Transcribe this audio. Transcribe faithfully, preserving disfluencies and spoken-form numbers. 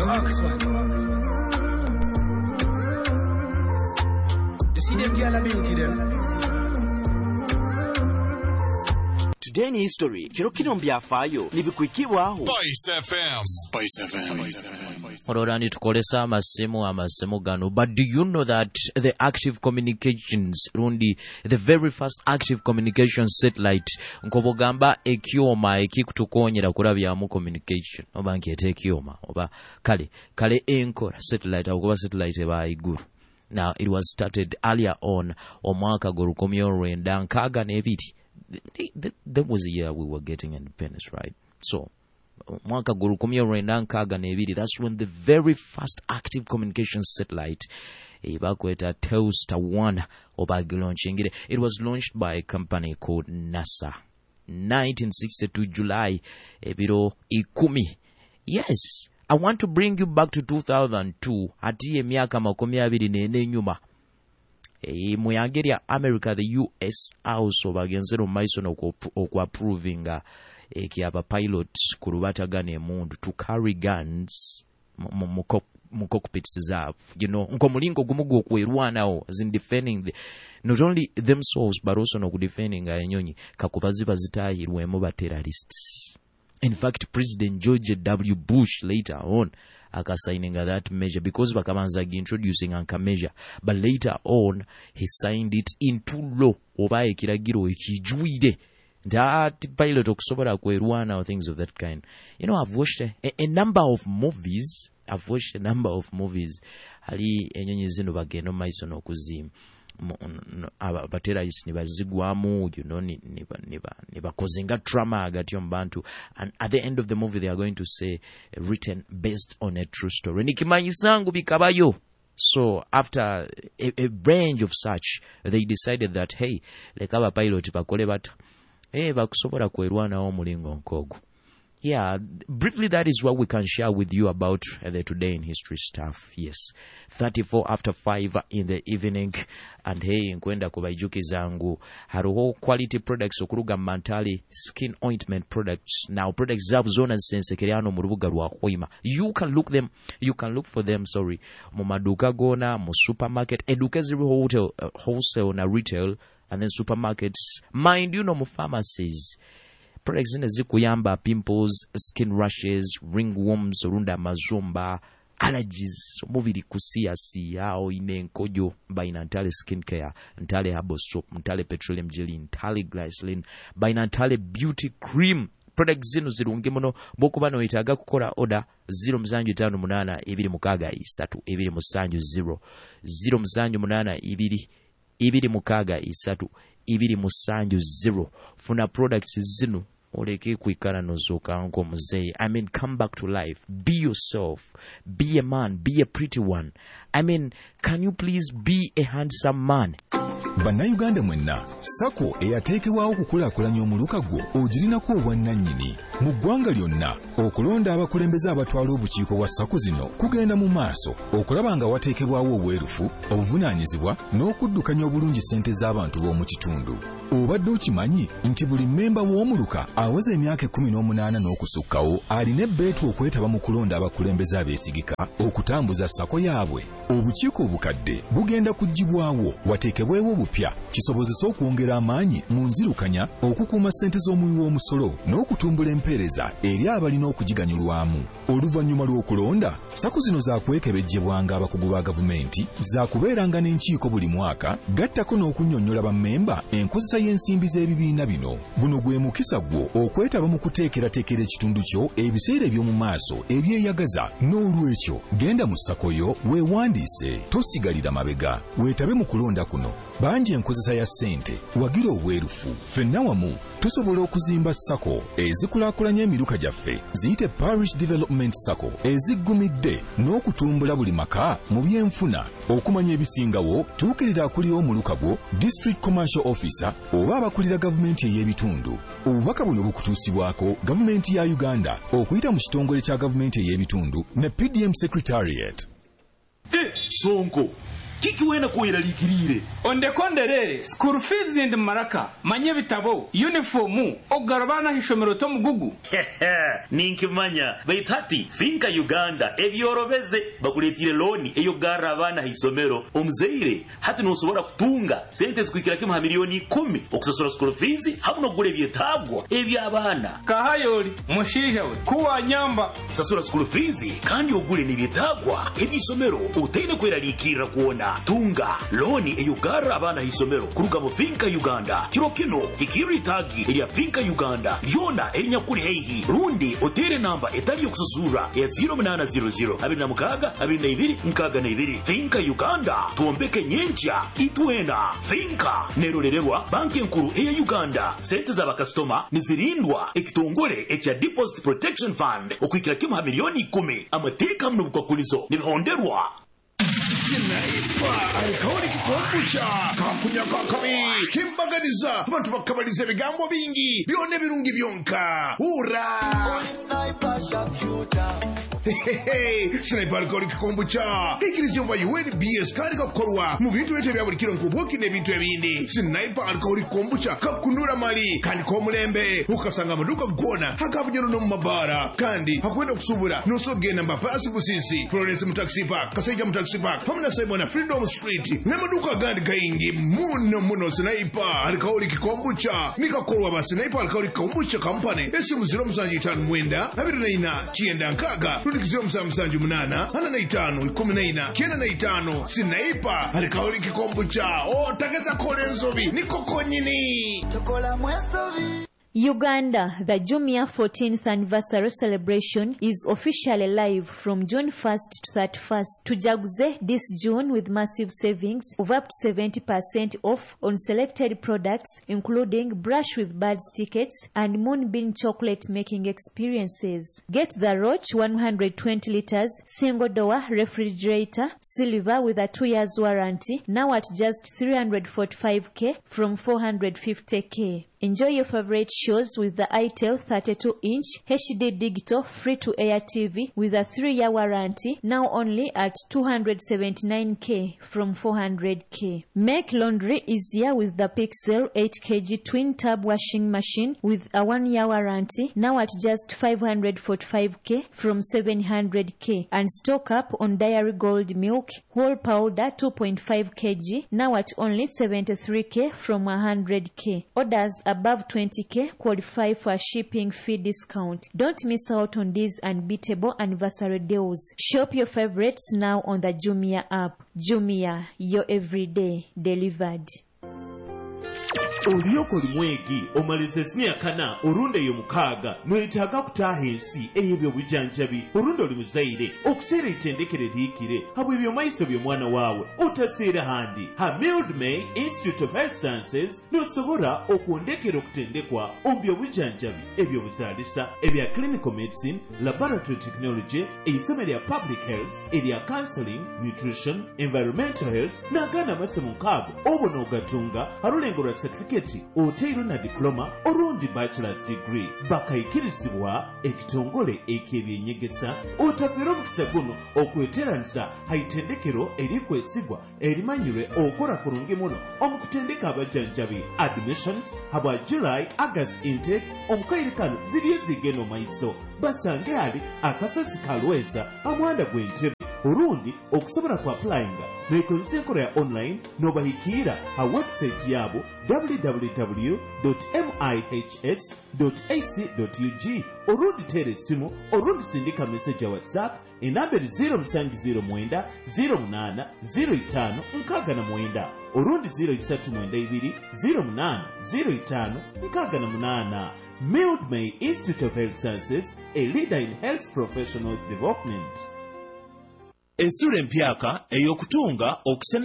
you ask one. You see them girl beauty them. Today in history, kiro kino mbyafaayo nibikuikibwaho. Spice F M. Spice F M. Ororani tukolesa amasimu amasimu gano. But do you know that the active communications, rundi, the very first active communication satellite, nkobogamba ekioma ekikutukonyera kulabyamu communication. Oba nkete ekioma. Oba kale, kale enkora satellite, oba satellite eba iguru. Now, it was started earlier on, omwaka gorukomyo rwenda nkaga nebiti. That was the year we were getting independence, right? So, mwaka gurukumia rwenda nkaga nebiri. That's when the very first active communication satellite, ibakweta Telstar one, obagi launching it. It was launched by a company called NASA. nineteen sixty-two July, ebiro ikumi. Yes, I want to bring you back to two thousand two. Ati emyaka makumi abiri nene nyuma. E, muyangeria America, the U S House obagenzero maiso okwa approving e, kiaba pilot kurubata gane mundu to carry guns mu cockpits zabo, you know, nko mulingo gumugo kwerwanao as in defending the, not only themselves but also no defending enyonyi kakubaziba zitahirwemo ba terrorists. In fact, President George W. Bush later on signing that measure because bakamanzagi introducing anka measure, but later on he signed it into law oba ekiragiro ekijuide that pilot okusobola kwerwana or things of that kind. You know, I've watched a, a number of movies I've watched a number of movies ali enyonyi zino bageno maiso nokuzima abaterrorists nibazigwamu, you know, niba niba niba causing a trauma agati ombantu, and at the end of the movie they are going to say uh, written based on a true story. Nikimanyisangu bikabayo. So after a, a range of such, they decided that hey, lekaba pilot bakole bata hey bakusobola kwerwana omulingo nkogo. Yeah, briefly that is what we can share with you about uh, the Today in History stuff. Yes, thirty-four after five in the evening, and hey, nkwenda kubaijuki zangu haruho quality products okuruga Mantali skin ointment products. Now products zabu zona sensekeriano mu rubuga rwa Hoima. You can look them, you can look for them, sorry, mu maduka gona, mu supermarket, eduka ziri hotel, uh, wholesale na retail, and then supermarkets. Mind you, no mu pharmacies. Products zine zikuyamba pimples, skin rashes, ringworms, runda mazumba, allergies, mubiri kusia siyao ine nkojo by Ntale skincare, Ntale herbal soap, Ntale petroleum jelly, Ntale glycerin, by Ntale beauty cream. Products zino zirungi muno bokuba no itaga kukola order zero muzanju tano munana ibiri mukaga isatu ibiri musanju zero zero muzanju munana ibiri ibiri mukaga isatu ibiri musanju zero. Funa products zino oleke kwikana nozoka nko muzei. I mean, come back to life, be yourself, be a man, be a pretty one. I mean, can you please be a handsome man? Bannayuganda mwenna, Sako eyateekebwawo okukulaakulanya omuluka gwo ogirinako obwannannyini. Mu ggwanga lyonna, okulonda abakulembeze abatwala obukiiko bwa Sako zino kugenda mu maaso okulaba nga wateekebwawo obwerufu, obuvunaanyizibwa n'okuddukanya obulungi ssente z'abantu b'omu kitundu. Obadde okimanyi nti buli mmemba w'omuluka aweza emyaka ekkumi n'omunaana n'okusukkawo alina ebbeetu okwetaba mu kulonda abakulembeze abeesigika okutambuza Sako yaabwe. Obukiiko obukadde bugenda kuggyibwawo wateekebwewo obupya kisobozesa okwongera amaanyi mu nzirukanya, okukuuma ssente z'omuwi w'omusolo n'okutumbula empeereza eri abalina okugiganyulwamu. Oluvannyuma lw'okulonda, Sako zino zaakwekebejjebwanga abakugu ba gavumenti, zaakubeeranga n'enkiiko buli mwaka, gattako n'okunnyonnyola bammemba enkozesa y'ensimbi z'ebibiina bino. Guno gwe mukisa gwo okwetaba mu kuteekerateekera ekitundu kyo ebiseera eby'omu maaso ebyeyagaza. N'olwekyo genda mu Sako yo weewandiise, tosigalira mabega, weetabe mu kulonda kuno. Bangi enkozesa ya ssente, wagira obwerufu. Ffenna wamu tusobola okuzimba Sako ezikulaakulanya emiruka gyaffe, ziyite Parish Development Sako eziggumidde n'okutumbula buli maka mu byenfuna. Okumanya ebisingawo, tuukirira akulira omuluka gwo, District Commercial Officer oba abakulira gavumenti ey'ebitundu. Obubaka buno bukutuusibwako gavumenti ya Uganda okuyita mu kitongole kya gavumenti ey'ebitundu ne P D M Secretariat. Eh, Sonko kiki wena kweraliikirire ondekonderere school fees ndi maraka manye bitabo uniform ogarabana hishomero to mugugu ninkimanya baitati finka Uganda ebyorobeze bakuletire loni eyo gara abana hisomero omuzeire hati nosobora kutunga sente zikwikira kimha milioni kumi okusasura school fees habuno gure byetabwa ebyabana kahayoli mushija we kuwa nyamba sasura school fees kandi ogure nibyetagwa ebisomero utene kweralikira kuona tunga loni eyugara abana hisomero kuruga mu finka Uganda kiro kino ikiri tagi ya finka Uganda yona enya kuri heihi rundi otere namba etali yokusasura ya zero nine zero zero abina mukaga abina ibiri mukaga na ibiri finka Uganda tuombeke nyencha itwena finka nerorererwa banki nkuru eya Uganda sente za bakastoma nizirindwa ekitongole ekya deposit protection fund okwikira kimha milioni kumi amateka mno bukakulizo nibihonderwa Sinaipa alikauli kikombucha kakunya kakami kimbaganiza abantu bakabaliza ebigambo bingi byone birungi byonka ura Sinaipa sharpshooter Sinaipa alikauli kikombucha ikirizi yomba U N B S kandi kakorwa mu bintu bete bya buli kiro nkubuki ne bintu ebindi Sinaipa alikauli kikombucha kakunura mali kandi ko mulembe ukasanga amaduka gona hakabunyero no mabara kandi hakwenda kusubura nosogenda mbafasi busisi Florence mu taxi park kaseja mu taxi park Hamna Simon Freedom Street nemaduka gandi gaingi muno muno Sinaipa alikauli kikombucha nikakorwa ba Sinaipa alikauli kikombucha company esimu zero musanji itanu mwenda abiri na ina kienda nkaga rudikizio msamsanju munana hana na itanu ikumi na ina kienda na itanu Sinaipa alikauli kikombucha o tageza kole nsobi nikoko nyini chokola mwesobi Uganda, the Jumia fourteenth anniversary celebration is officially live from June first to thirty-first. Tujaguze this June with massive savings of up to seventy percent off on selected products, including brush with buds tickets and moonbeam chocolate making experiences. Get the Roach one hundred twenty liters single door refrigerator silver with a two years warranty now at just three hundred forty-five thousand from four hundred fifty thousand. Enjoy your favorite shows with the itel thirty-two inch H D digital free-to-air T V with a three-year warranty now only at two hundred seventy-nine thousand from four hundred thousand. Make laundry easier with the Pixel eight kilogram twin-tub washing machine with a one-year warranty now at just five hundred forty-five thousand from seven hundred thousand. And stock up on Dairy Gold milk, whole powder two point five kilograms now at only seventy-three thousand from one hundred thousand. Orders above twenty thousand qualify for a shipping fee discount. Don't miss out on these unbeatable anniversary deals. Shop your favorites now on the Jumia app. Jumia, your everyday delivered. Oliyoko limwegi omalize simya kana orunde yo mukaga nwetaaga kutaha ensi eyebyo bujanjabi orunde oli muzaire okuseera ekitendekere liikire habwe ebyo maiso byo mwana waawe otaseera handi ha Mildmay Institute of Health Sciences nosobola okwondekera okutendekwa obyo bujanjabi ebyo buzaalisa ebya clinical medicine, laboratory technology, eisomo lya public health, erya counseling, nutrition, environmental health n'agaana amasomo nkaago obo n'ogatunga alulengolwa certificate oteiro na diploma orundi bachelor's degree bakayikirizibwa ekitongole ek'ebyenyegesa otafera omukisa guno okweteranisa haitendekero erikwesigwa erimanyirwe okora kurungi muno omukutendeka abajanjabi admissions habwa July August intake omukairikano ziriyo zigenda omaiso basange ali akasozi kalweza amwanda gw'entebe urundi okusobola ku applyinga mwekozesa enkola ya online n'obahikira ha website yabo w w w dot mihs dot a c dot u g orundi tera essimu orundi sindika message ya whatsapp enamberi zero musanju zero mwenda zero munaana zero itaano nkaaga na mwenda orundi zero isatu mwenda ibiri zero munaana zero itaano nkaaga na munaana. Mildmay Institute of Health Sciences, a leader in health professionals development. Ensure empyaka eyokutunga okusena